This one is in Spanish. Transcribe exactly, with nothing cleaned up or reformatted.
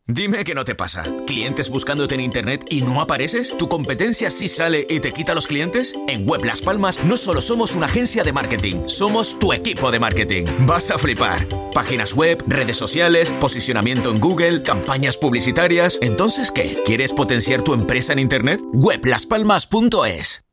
Dime que no te pasa. ¿Clientes buscándote en internet y no apareces? ¿Tu competencia sí sale y te quita los clientes? En Web Las Palmas no solo somos una agencia de marketing, somos tu equipo de marketing. Vas a flipar. Páginas web, redes sociales, posicionamiento en Google, campañas publicitarias. ¿Entonces qué? ¿Quieres potenciar tu empresa en internet? web las palmas punto es.